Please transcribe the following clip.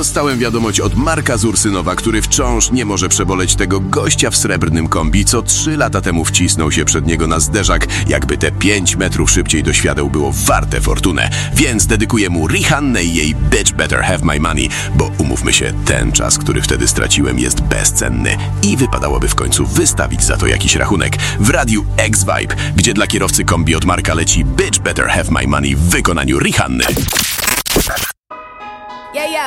Dostałem wiadomość od Marka z Ursynowa, który wciąż nie może przeboleć tego gościa w srebrnym kombi, co 3 lata temu wcisnął się przed niego na zderzak, jakby te 5 metrów szybciej do świateł było warte fortunę. Więc dedykuję mu Rihannę i jej Bitch Better Have My Money, bo umówmy się, ten czas, który wtedy straciłem, jest bezcenny i wypadałoby w końcu wystawić za to jakiś rachunek. W radiu X-Vibe, gdzie dla kierowcy kombi od Marka leci Bitch Better Have My Money w wykonaniu Rihanny.